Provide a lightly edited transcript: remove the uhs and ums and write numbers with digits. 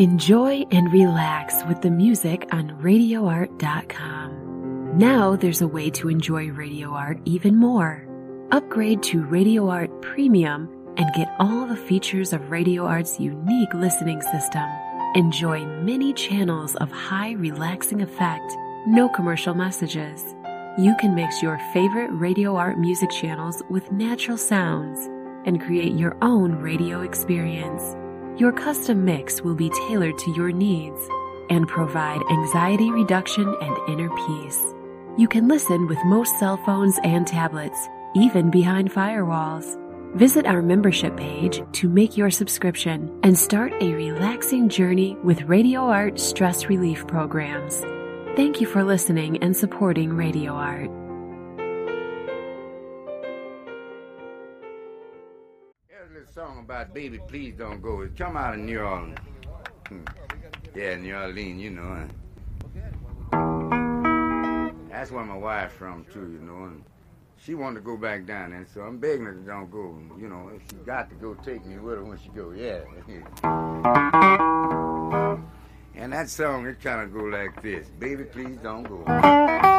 Enjoy and relax with the music on RadioArt.com. Now there's a way to enjoy Radio Art even more. Upgrade to Radio Art Premium and get all the features of Radio Art's unique listening system. Enjoy many channels of high relaxing effect, no commercial messages. You can mix your favorite Radio Art music channels with natural sounds and create your own radio experience. Your custom mix will be tailored to your needs and provide anxiety reduction and inner peace. You can listen with most cell phones and tablets, even behind firewalls. Visit our membership page to make your subscription and start a relaxing journey with Radio Art stress relief programs. Thank you for listening and supporting Radio Art. Here's a little song about Baby Please Don't Go. It come out of New Orleans. Yeah, New Orleans, you know. That's where my wife's from, too, you know. And she wanted to go back down there, so I'm begging her to don't go. You know, if she got to go, take me with her when she go, yeah. And that song, it kind of go like this. Baby, please don't go.